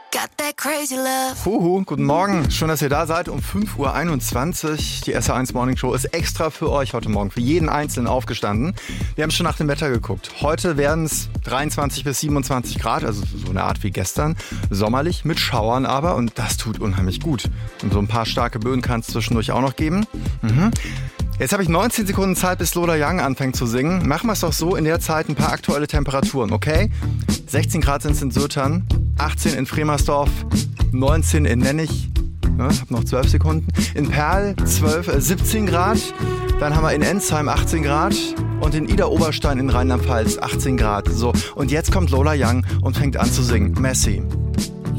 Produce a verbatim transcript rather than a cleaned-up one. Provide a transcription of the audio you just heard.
Got that crazy love. Huhu, guten Morgen. Schön, dass ihr da seid. Um fünf Uhr einundzwanzig. Die S R eins Morning Show ist extra für euch heute Morgen, für jeden Einzelnen aufgestanden. Wir haben schon nach dem Wetter geguckt. Heute werden es dreiundzwanzig bis siebenundzwanzig Grad, also so eine Art wie gestern. Sommerlich, mit Schauern aber, und das tut unheimlich gut. Und so ein paar starke Böen kann es zwischendurch auch noch geben. Mhm. Jetzt habe ich neunzehn Sekunden Zeit, bis Lola Young anfängt zu singen. Machen wir es doch so, in der Zeit ein paar aktuelle Temperaturen, okay? sechzehn Grad sind es in Sötern, achtzehn in Fremersdorf, neunzehn in Nennig, ne, hab noch zwölf Sekunden. In Perl zwölf, äh, siebzehn Grad, dann haben wir in Ensheim achtzehn Grad und in Idar-Oberstein in Rheinland-Pfalz achtzehn Grad. So, und jetzt kommt Lola Young und fängt an zu singen. Messi.